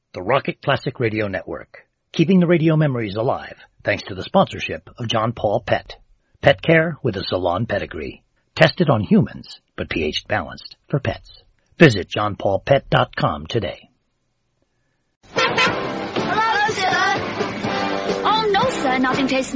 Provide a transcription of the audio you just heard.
the Rocket Classic Radio Network, keeping the radio memories alive thanks to the sponsorship of John Paul Pet. Pet care with a salon pedigree. Tested on humans, but pH balanced for pets. Visit johnpaulpet.com today. Hello, sir. Oh, no, sir. Nothing tastes